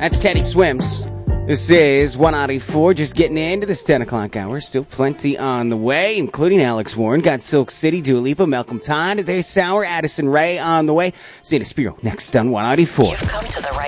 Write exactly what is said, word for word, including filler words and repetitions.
That's Teddy Swims. This is one ninety-four, just getting into this ten o'clock hour. Still plenty on the way, including Alex Warren. Got Silk City, Dua Lipa, Malcolm Todd, This Hour, Addison Rae on the way. Zeta Spiro next on one ninety-four. You've come to the right